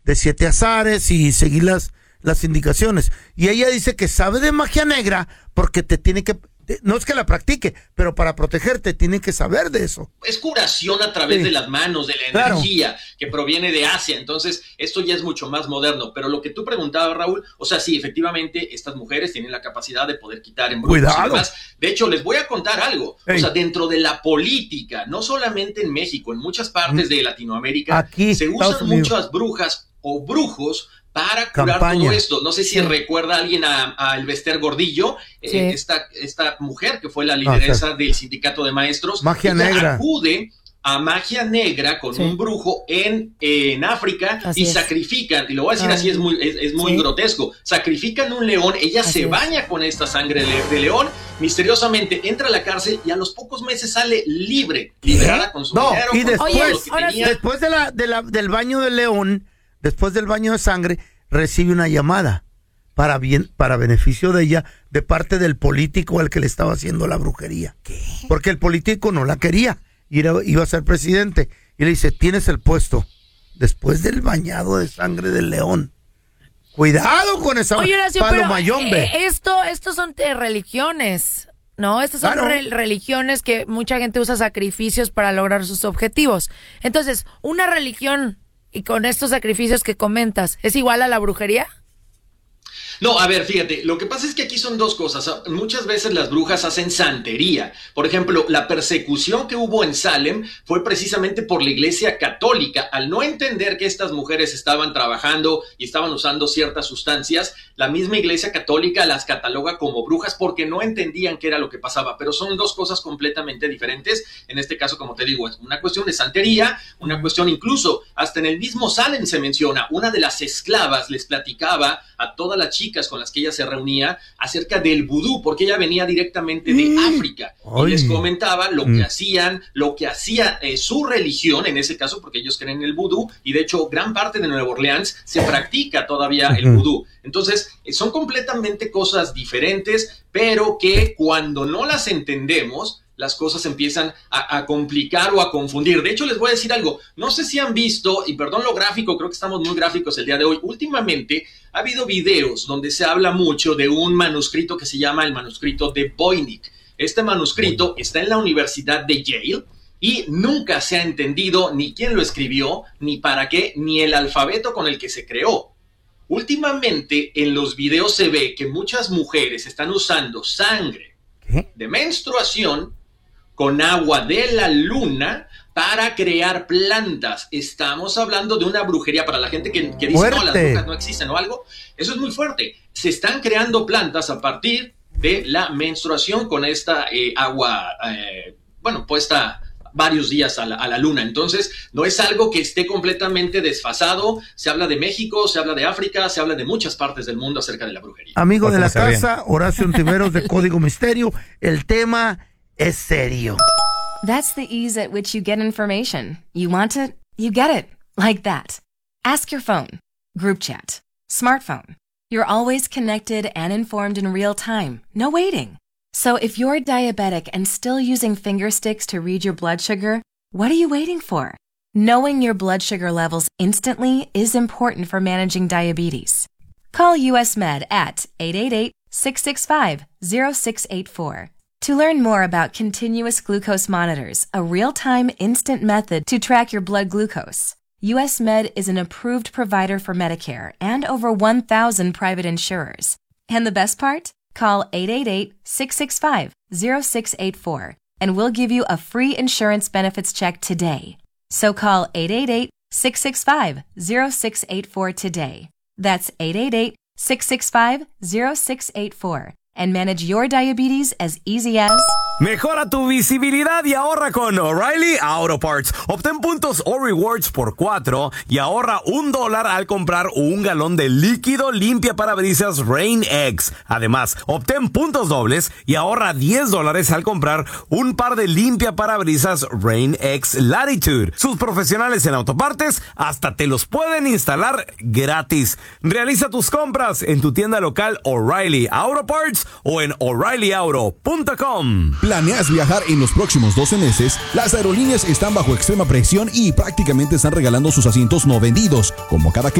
de 7 azares y seguir las indicaciones. Y ella dice que sabe de magia negra porque te tiene que... No es que la practique, pero para protegerte tiene que saber de eso. Es curación a través de las manos, de la energía que proviene de Asia. Entonces, esto ya es mucho más moderno. Pero lo que tú preguntabas, Raúl, o sea, sí, efectivamente, estas mujeres tienen la capacidad de poder quitar embrujos y demás. De hecho, les voy a contar algo. O sea, dentro de la política, no solamente en México, en muchas partes de Latinoamérica, aquí, se usan muchas brujas o brujos para curar todo esto. No sé si recuerda alguien a Elvester Gordillo, esta mujer que fue la lideresa del sindicato de maestros. Magia negra. Acude a magia negra con un brujo en África y sacrifican, y lo voy a decir así, es muy grotesco, sacrifican un león, ella se baña con esta sangre de león, misteriosamente entra a la cárcel y a los pocos meses sale liberada con su dinero. Y después del baño de león, después del baño de sangre, recibe una llamada para beneficio de ella, de parte del político al que le estaba haciendo la brujería. ¿Qué? Porque el político no la quería, iba a ser presidente, y le dice, tienes el puesto, después del bañado de sangre del león. Cuidado con esa palomayombe. Estos son religiones, ¿no? Estas son religiones que mucha gente usa sacrificios para lograr sus objetivos. Entonces, una religión... ¿Y con estos sacrificios que comentas, es igual a la brujería? No, a ver, fíjate, lo que pasa es que aquí son dos cosas. Muchas veces las brujas hacen santería. Por ejemplo, la persecución que hubo en Salem fue precisamente por la Iglesia Católica. Al no entender que estas mujeres estaban trabajando y estaban usando ciertas sustancias, la misma Iglesia Católica las cataloga como brujas porque no entendían qué era lo que pasaba. Pero son dos cosas completamente diferentes. En este caso, como te digo, es una cuestión de santería, una cuestión incluso, hasta en el mismo Salem se menciona, una de las esclavas les platicaba a todas las chicas con las que ella se reunía acerca del vudú, porque ella venía directamente de África y les comentaba lo que hacían, lo que hacía su religión en ese caso, porque ellos creen en el vudú, y de hecho gran parte de Nueva Orleans se practica todavía el vudú. Entonces son completamente cosas diferentes, pero que cuando no las entendemos, las cosas empiezan a complicar o a confundir. De hecho, les voy a decir algo. No sé si han visto, y perdón lo gráfico, creo que estamos muy gráficos el día de hoy. Últimamente ha habido videos donde se habla mucho de un manuscrito que se llama el manuscrito de Voynich. Este manuscrito está en la Universidad de Yale y nunca se ha entendido ni quién lo escribió, ni para qué, ni el alfabeto con el que se creó. Últimamente en los videos se ve que muchas mujeres están usando sangre de menstruación con agua de la luna para crear plantas. Estamos hablando de una brujería para la gente que dice, no, las brujas no existen o algo. Eso es muy fuerte. Se están creando plantas a partir de la menstruación con esta agua, puesta varios días a la luna. Entonces, no es algo que esté completamente desfasado. Se habla de México, se habla de África, se habla de muchas partes del mundo acerca de la brujería. Amigo de la casa, Horacio Ontiveros de Código Misterio, el tema es serio. That's the ease at which you get information. You want it, you get it. Like that. Ask your phone. Group chat. Smartphone. You're always connected and informed in real time. No waiting. So if you're diabetic and still using finger sticks to read your blood sugar, what are you waiting for? Knowing your blood sugar levels instantly is important for managing diabetes. Call US Med at 888-665-0684. To learn more about continuous glucose monitors, a real-time instant method to track your blood glucose. US Med is an approved provider for Medicare and over 1,000 private insurers. And the best part? Call 888-665-0684 and we'll give you a free insurance benefits check today. So call 888-665-0684 today. That's 888-665-0684 and manage your diabetes as easy as... Mejora tu visibilidad y ahorra con O'Reilly Auto Parts. Obtén puntos o rewards por 4 y ahorra $1 al comprar un galón de líquido limpia parabrisas Rain-X. Además, obtén puntos dobles y ahorra $10 al comprar un par de limpia parabrisas Rain-X Latitude. Sus profesionales en autopartes hasta te los pueden instalar gratis. Realiza tus compras en tu tienda local O'Reilly Auto Parts o en O'ReillyAuto.com. ¿Planeas viajar en los próximos 12 meses? Las aerolíneas están bajo extrema presión y prácticamente están regalando sus asientos no vendidos. Como cada